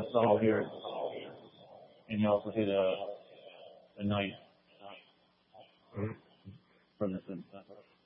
the whole here, and you also see the night from the sun.